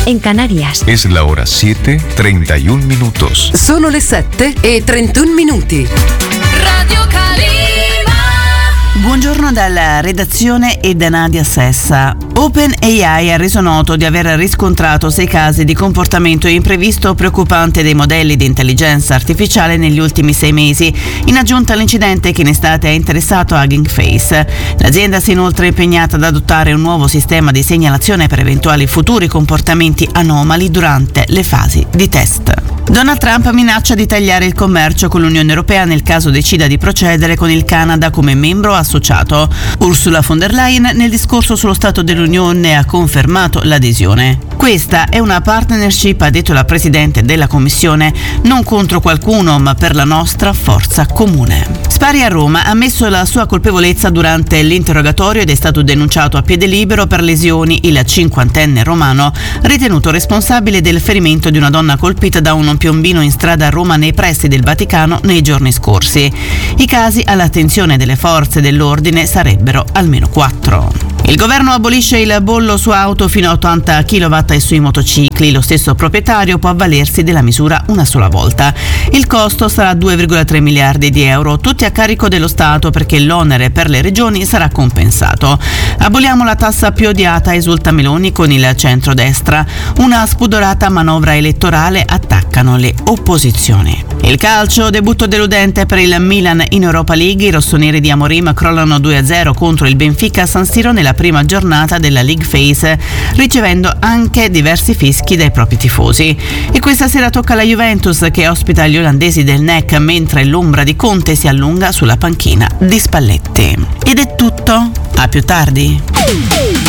en Canarias. Es la hora 7:31 minutos. Sono le 7:31. Radio Calima. Buongiorno dalla redazione e da Nadia Sessa. OpenAI ha reso noto di aver riscontrato 6 casi di comportamento imprevisto preoccupante dei modelli di intelligenza artificiale negli ultimi 6 mesi, in aggiunta all'incidente che in estate ha interessato Hugging Face. L'azienda si è inoltre impegnata ad adottare un nuovo sistema di segnalazione per eventuali futuri comportamenti anomali durante le fasi di test. Donald Trump minaccia di tagliare il commercio con l'Unione Europea nel caso decida di procedere con il Canada come membro associato. Ursula von der Leyen nel discorso sullo Stato dell'Unione ha confermato l'adesione. Questa è una partnership, ha detto la Presidente della Commissione, non contro qualcuno ma per la nostra forza comune. Spari a Roma ha ammesso la sua colpevolezza durante l'interrogatorio ed è stato denunciato a piede libero per lesioni il 50enne romano, ritenuto responsabile del ferimento di una donna colpita da un piombino in strada a Roma nei pressi del Vaticano nei giorni scorsi. I casi all'attenzione delle forze dell'ordine sarebbero almeno 4. Il governo abolisce il bollo su auto fino a 80 kW e sui motocicli. Lo stesso proprietario può avvalersi della misura una sola volta. Il costo sarà 2,3 miliardi di euro, tutti a carico dello Stato perché l'onere per le regioni sarà compensato. Aboliamo la tassa più odiata, esulta Meloni con il centrodestra. Una spudorata manovra elettorale, attaccano le opposizioni. Il calcio, debutto deludente per il Milan in Europa League. I rossoneri di Amorim crollano 2-0 contro il Benfica a San Siro nella prima giornata della League Phase, ricevendo anche diversi fischi dai propri tifosi. E questa sera tocca alla Juventus che ospita gli olandesi del NEC, mentre l'ombra di Conte si allunga sulla panchina di Spalletti. Ed è tutto, a più tardi.